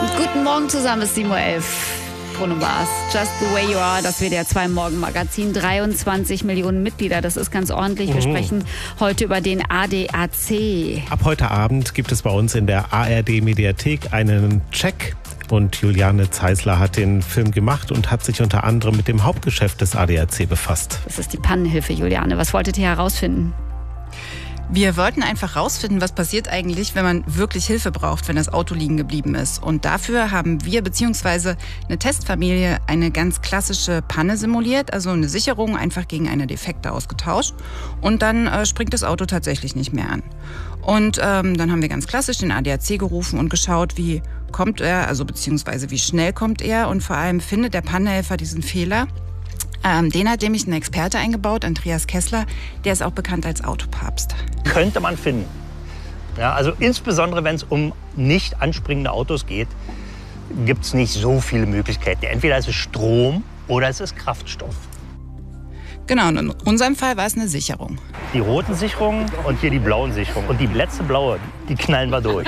Guten Morgen zusammen, es ist 7:11 Uhr. Bruno Mars, Just the Way You Are, das WDR 2 Morgenmagazin. 23 Millionen Mitglieder, das ist ganz ordentlich. Wir sprechen heute über den ADAC. Ab heute Abend gibt es bei uns in der ARD-Mediathek einen Check. Und Juliane Zeisler hat den Film gemacht und hat sich unter anderem mit dem Hauptgeschäft des ADAC befasst. Das ist die Pannenhilfe, Juliane. Was wolltet ihr herausfinden? Wir wollten einfach rausfinden, was passiert eigentlich, wenn man wirklich Hilfe braucht, wenn das Auto liegen geblieben ist. Und dafür haben wir bzw. eine Testfamilie eine ganz klassische Panne simuliert, also eine Sicherung einfach gegen eine Defekte ausgetauscht. Und dann springt das Auto tatsächlich nicht mehr an. Und dann haben wir ganz klassisch den ADAC gerufen und geschaut, wie kommt er, also beziehungsweise wie schnell kommt er und vor allem findet der Pannenhelfer diesen Fehler. Den hat nämlich ein Experte eingebaut, Andreas Kessler, der ist auch bekannt als Autopapst. Könnte man finden. Ja, also insbesondere, wenn es um nicht anspringende Autos geht, gibt es nicht so viele Möglichkeiten. Entweder es ist Strom oder es ist Kraftstoff. Genau, und in unserem Fall war es eine Sicherung. Die roten Sicherungen und hier die blauen Sicherungen. Und die letzte blaue, die knallen wir durch.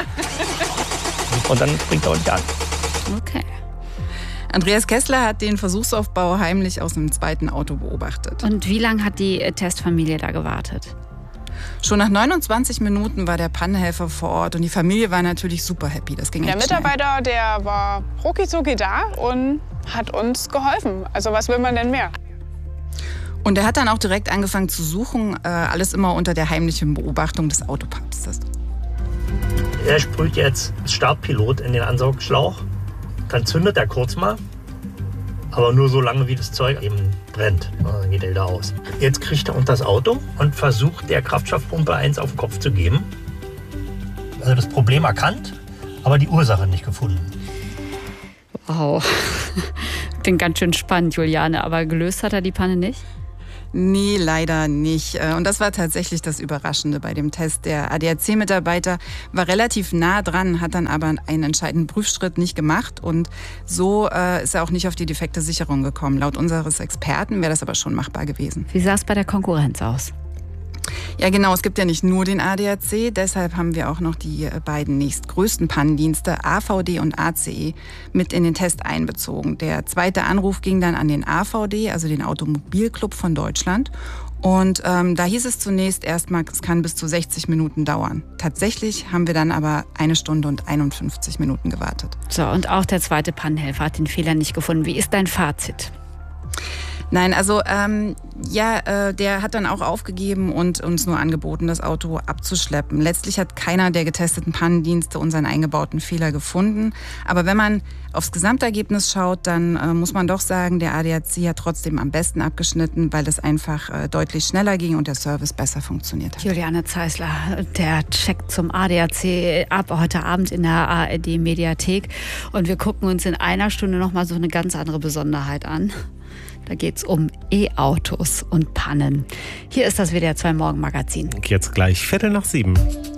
Und dann springt er auch nicht an. Okay. Andreas Kessler hat den Versuchsaufbau heimlich aus einem zweiten Auto beobachtet. Und wie lange hat die Testfamilie da gewartet? Schon nach 29 Minuten war der Pannenhelfer vor Ort und die Familie war natürlich super happy. Das ging Der echt schnell. Mitarbeiter, der war rucki-zucki da und hat uns geholfen. Also was will man denn mehr? Und er hat dann auch direkt angefangen zu suchen, alles immer unter der heimlichen Beobachtung des Autopapstes. Er sprüht jetzt als Startpilot in den Ansaugschlauch. Dann zündet er kurz mal, aber nur so lange, wie das Zeug eben brennt. Dann geht er wieder aus. Jetzt kriegt er unter das Auto und versucht, der Kraftstoffpumpe eins auf den Kopf zu geben. Also das Problem erkannt, aber die Ursache nicht gefunden. Wow. Klingt ganz schön spannend, Juliane. Aber gelöst hat er die Panne nicht? Nee, leider nicht. Und das war tatsächlich das Überraschende bei dem Test. Der ADAC-Mitarbeiter war relativ nah dran, hat dann aber einen entscheidenden Prüfschritt nicht gemacht. Und so ist er auch nicht auf die defekte Sicherung gekommen. Laut unseres Experten wäre das aber schon machbar gewesen. Wie sah es bei der Konkurrenz aus? Ja genau, es gibt ja nicht nur den ADAC, deshalb haben wir auch noch die beiden nächstgrößten Pannendienste, AVD und ACE, mit in den Test einbezogen. Der zweite Anruf ging dann an den AVD, also den Automobilclub von Deutschland. Und da hieß es zunächst erstmal, es kann bis zu 60 Minuten dauern. Tatsächlich haben wir dann aber 1 Stunde und 51 Minuten gewartet. So, und auch der zweite Pannenhelfer hat den Fehler nicht gefunden. Wie ist dein Fazit? Nein, also der hat dann auch aufgegeben und uns nur angeboten, das Auto abzuschleppen. Letztlich hat keiner der getesteten Pannendienste unseren eingebauten Fehler gefunden. Aber wenn man aufs Gesamtergebnis schaut, dann muss man doch sagen, der ADAC hat trotzdem am besten abgeschnitten, weil es einfach deutlich schneller ging und der Service besser funktioniert hat. Juliane Zeisler, der Check zum ADAC ab heute Abend in der ARD-Mediathek. Und wir gucken uns in einer Stunde nochmal so eine ganz andere Besonderheit an. Da geht es um E-Autos und Pannen. Hier ist das WDR 2 Morgenmagazin. Jetzt gleich 7:15.